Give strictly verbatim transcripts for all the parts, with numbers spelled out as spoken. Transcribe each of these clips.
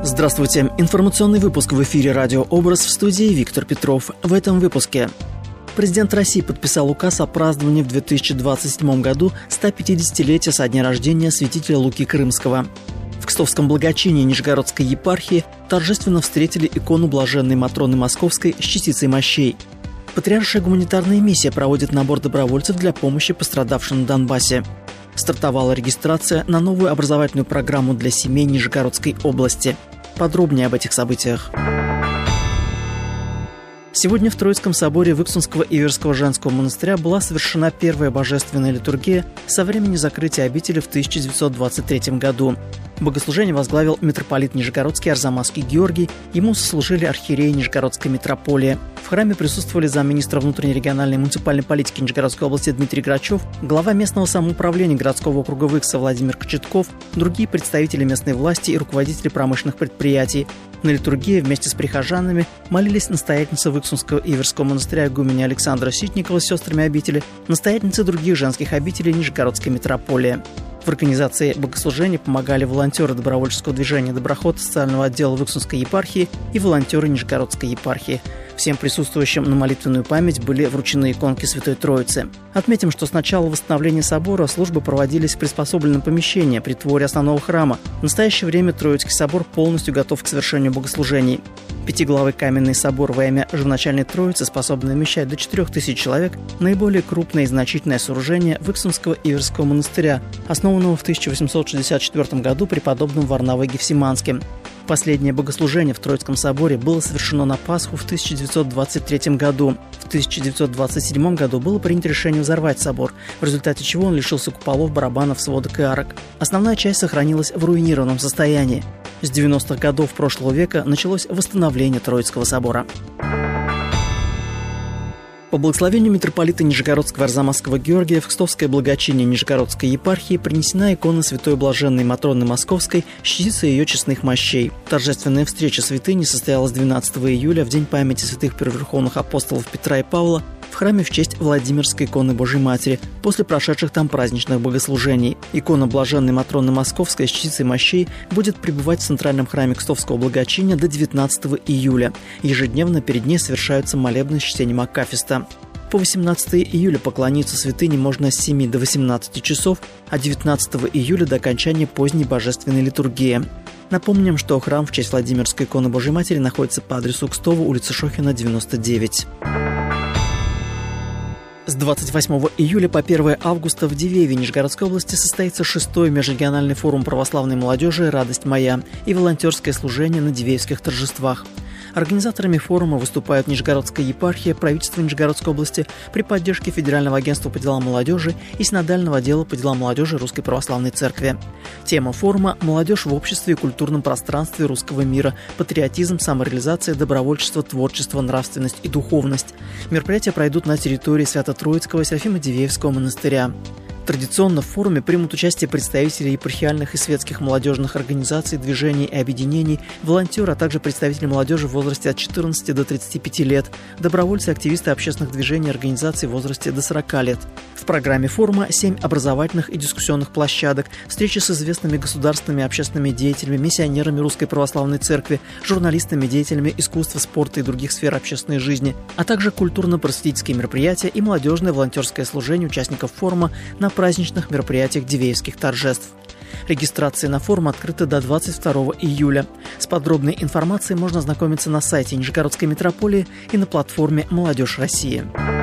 Здравствуйте. Информационный выпуск в эфире «Радио Образ», в студии Виктор Петров. В этом выпуске. Президент России подписал указ о праздновании в две тысячи двадцать седьмом году сто пятидесятилетия со дня рождения святителя Луки Крымского. В Кстовском благочинии Нижегородской епархии торжественно встретили икону блаженной Матроны Московской с частицей мощей. Патриаршая гуманитарная миссия проводит набор добровольцев для помощи пострадавшим на Донбассе. Стартовала регистрация на новую образовательную программу для семей Нижегородской области. Подробнее об этих событиях. Сегодня в Троицком соборе Выксунского Иверского женского монастыря была совершена первая божественная литургия со времени закрытия обители в тысяча девятьсот двадцать третьем году. Богослужение возглавил митрополит Нижегородский Арзамасский Георгий, ему сослужили архиереи Нижегородской митрополии. В храме присутствовали замминистра внутренней региональной и муниципальной политики Нижегородской области Дмитрий Грачев, глава местного самоуправления городского округа Выкса Владимир Кочетков, другие представители местной власти и руководители промышленных предприятий. На литургии вместе с прихожанами молились настоятельница Выксунского Иверского монастыря игуменя Александра Ситникова с сестрами обители, настоятельницы других женских обителей Нижегородской митрополии. В организации богослужения помогали волонтеры добровольческого движения «Доброход» социального отдела Выксунской епархии и волонтеры Нижегородской епархии. Всем присутствующим на молитвенную память были вручены иконки Святой Троицы. Отметим, что с начала восстановления собора службы проводились в приспособленном помещении при творе основного храма. В настоящее время Троицкий собор полностью готов к совершению богослужений. Пятиглавый каменный собор во имя Живоначальной Троицы, способный вмещать до четырех тысяч человек, наиболее крупное и значительное сооружение Выксунского Иверского монастыря, основанного в тысяча восемьсот шестьдесят четвёртом году преподобным Варнавой Гефсиманским. Последнее богослужение в Троицком соборе было совершено на Пасху в тысяча девятьсот двадцать третьем году. В тысяча девятьсот двадцать седьмом году было принято решение взорвать собор, в результате чего он лишился куполов, барабанов, сводок и арок. Основная часть сохранилась в руинированном состоянии. С девяностых годов прошлого века началось восстановление Троицкого собора. По благословению митрополита Нижегородского Арзамасского Георгия в Кстовское благочиние Нижегородской епархии принесена икона святой блаженной Матроны Московской с частицей ее честных мощей. Торжественная встреча святыни состоялась двенадцатого июля в день памяти святых первоверховных апостолов Петра и Павла в храме в честь Владимирской иконы Божьей Матери после прошедших там праздничных богослужений. Икона блаженной Матроны Московской с частицей мощей будет пребывать в центральном храме Кстовского благочиния до девятнадцатого июля. Ежедневно перед ней совершаются молебны с чтением акафиста. По восемнадцатого июля поклониться святыне можно с семи до восемнадцати часов, а девятнадцатого июля до окончания поздней божественной литургии. Напомним, что храм в честь Владимирской иконы Божьей Матери находится по адресу Кстово, улица Шохина, девяносто девять. С двадцать восьмого июля по первое августа в Дивееве Нижегородской области состоится шестой межрегиональный форум православной молодежи «Радость моя» и волонтерское служение на Дивеевских торжествах. Организаторами форума выступают Нижегородская епархия, правительство Нижегородской области при поддержке Федерального агентства по делам молодежи и Синодального отдела по делам молодежи Русской Православной Церкви. Тема форума – «Молодежь в обществе и культурном пространстве русского мира. Патриотизм, самореализация, добровольчество, творчество, нравственность и духовность». Мероприятия пройдут на территории Свято-Троицкого Серафимо-Дивеевского монастыря. Традиционно в форуме примут участие представители епархиальных и светских молодежных организаций, движений и объединений, волонтеры, а также представители молодежи в возрасте от четырнадцати до тридцати пяти лет, добровольцы, активисты общественных движений и организаций в возрасте до сорока лет. В программе форума семь образовательных и дискуссионных площадок, встречи с известными государственными и общественными деятелями, миссионерами Русской Православной Церкви, журналистами, деятелями искусства, спорта и других сфер общественной жизни, а также культурно-просветительские мероприятия и молодежное волонтерское служение участников форума на праздничных мероприятиях Дивеевских торжеств. Регистрация на форум открыта до двадцать второго июля. С подробной информацией можно ознакомиться на сайте Нижегородской митрополии и на платформе «Молодежь России».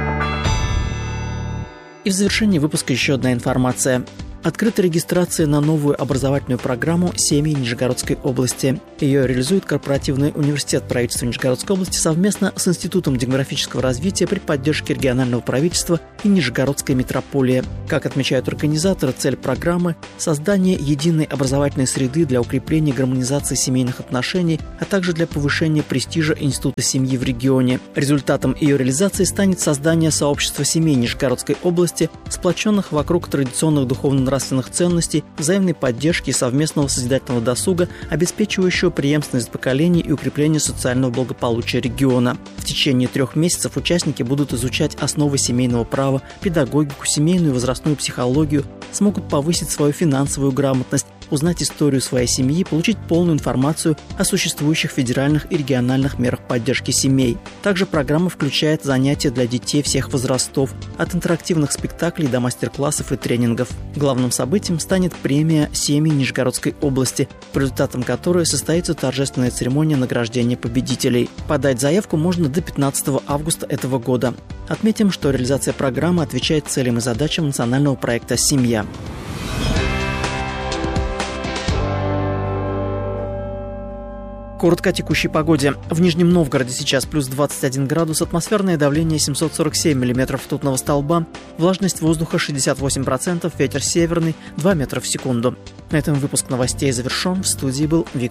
И в завершении выпуска еще одна информация. Открыта регистрация на новую образовательную программу «Семьи Нижегородской области». Ее реализует корпоративный университет правительства Нижегородской области совместно с Институтом демографического развития при поддержке регионального правительства и Нижегородской митрополии. Как отмечают организаторы, цель программы – создание единой образовательной среды для укрепления и гармонизации семейных отношений, а также для повышения престижа Института семьи в регионе. Результатом ее реализации станет создание сообщества семей Нижегородской области, сплоченных вокруг традиционных духовно нравственных ценностей, взаимной поддержки и совместного созидательного досуга, обеспечивающего преемственность поколений и укрепление социального благополучия региона. В течение трех месяцев участники будут изучать основы семейного права, педагогику, семейную и возрастную психологию, смогут повысить свою финансовую грамотность, узнать историю своей семьи, получить полную информацию о существующих федеральных и региональных мерах поддержки семей. Также программа включает занятия для детей всех возрастов, от интерактивных спектаклей до мастер-классов и тренингов. Главным событием станет премия «Семьи Нижегородской области», по результатам которой состоится торжественная церемония награждения победителей. Подать заявку можно до пятнадцатого августа этого года. Отметим, что реализация программы отвечает целям и задачам национального проекта «Семья». Коротко о текущей погоде. В Нижнем Новгороде сейчас плюс двадцать один градус, атмосферное давление семьсот сорок семь миллиметров ртутного столба, влажность воздуха шестьдесят восемь процентов, ветер северный два метра в секунду. На этом выпуск новостей завершен. В студии был Виктор